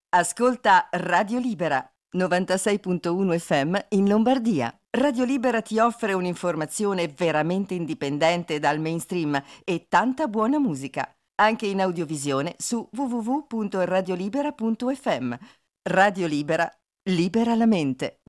Ascolta Radio Libera, 96.1 FM in Lombardia. Radio Libera ti offre un'informazione veramente indipendente dal mainstream e tanta buona musica, anche in audiovisione su www.radiolibera.fm. Radio Libera, libera la mente.